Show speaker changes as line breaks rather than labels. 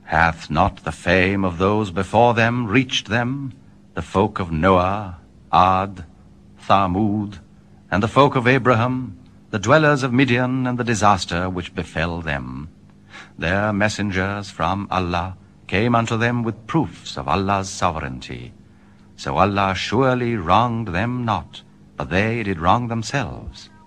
Hath not the fame of those before them reached them, the folk of Noah, Ad, Thamud, and the folk of Abraham, the dwellers of Midian, and the disaster which befell them? Their messengers from Allah came unto them with proofs of Allah's sovereignty. So Allah surely wronged them not, but they did wrong themselves.